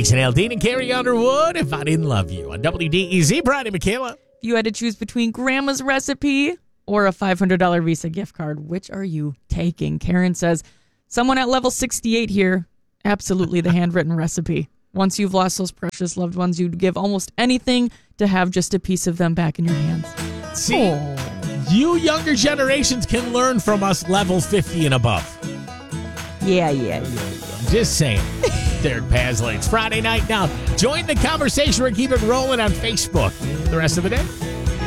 Jason Aldean and Carrie Underwood, If I Didn't Love You on WDEZ. Brian and Michaela. If you had to choose between Grandma's recipe or a $500 Visa gift card, which are you taking? Karen says, someone at level 68 here. Absolutely the handwritten recipe. Once you've lost those precious loved ones, you'd give almost anything to have just a piece of them back in your hands. See, you younger generations can learn from us level 50 and above. Yeah. Just saying. Derek Pasley. It's Friday night now. Join the conversation. We're keeping it rolling on Facebook. The rest of the day.